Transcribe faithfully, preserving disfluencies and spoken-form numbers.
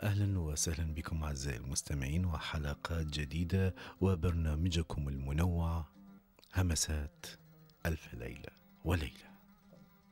أهلا وسهلا بكم أعزائي المستمعين وحلقات جديدة وبرنامجكم المنوع همسات ألف ليلة وليلة.